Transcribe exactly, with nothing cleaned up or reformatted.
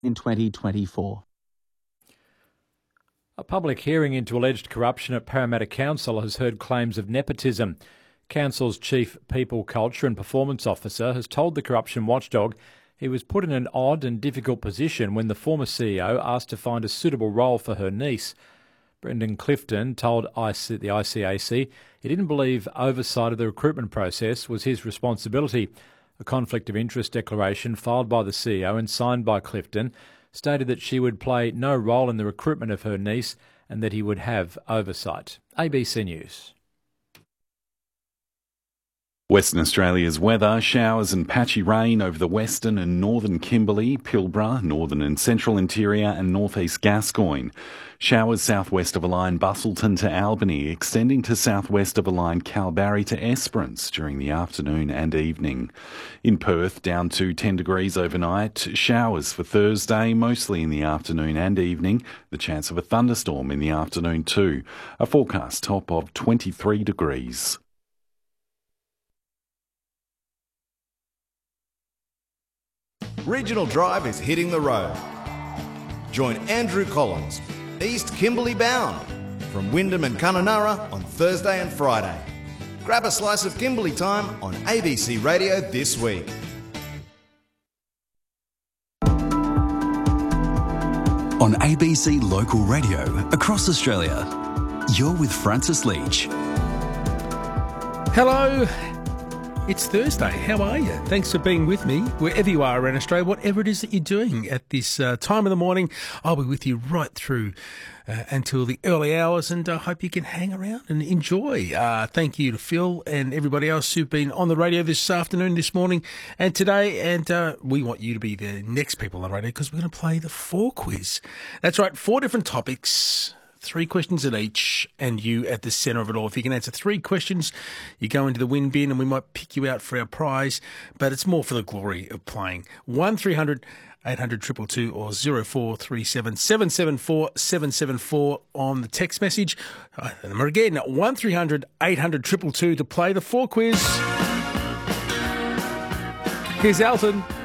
in twenty twenty-four. A public hearing into alleged corruption at Parramatta Council has heard claims of nepotism. Council's Chief People, Culture and Performance Officer has told the corruption watchdog he was put in an odd and difficult position when the former C E O asked to find a suitable role for her niece. Brendan Clifton told the I C A C he didn't believe oversight of the recruitment process was his responsibility. A conflict of interest declaration filed by the C E O and signed by Clifton stated that she would play no role in the recruitment of her niece and that he would have oversight. A B C News. Western Australia's weather, showers and patchy rain over the western and northern Kimberley, Pilbara, northern and central interior and northeast Gascoyne. Showers southwest of a line Bustleton to Albany, extending to southwest of a line Kalbarri to Esperance during the afternoon and evening. In Perth, down to ten degrees overnight. Showers for Thursday, mostly in the afternoon and evening. The chance of a thunderstorm in the afternoon too. A forecast top of twenty-three degrees. Regional Drive is hitting the road. Join Andrew Collins, East Kimberley bound, from Wyndham and Kununurra on Thursday and Friday. Grab a slice of Kimberley time on A B C Radio this week. On A B C Local Radio across Australia, you're with Francis Leach. Hello. It's Thursday. How are you? Thanks for being with me wherever you are around Australia, whatever it is that you're doing at this uh, time of the morning. I'll be with you right through uh, until the early hours, and I uh, hope you can hang around and enjoy. Uh, thank you to Phil and everybody else who've been on the radio this afternoon, this morning and today, and uh, we want you to be the next people on the radio because we're going to play the Four Quiz. That's right, four different topics. Three questions at each, and you at the centre of it all. If you can answer three questions, you go into the win bin, and we might pick you out for our prize, but it's more for the glory of playing. one three hundred eight hundred two two two or zero four three seven seven seven four seven seven four on the text message. Uh, the number again, one three hundred eight hundred two two two to play the Four Quiz. Here's Elton.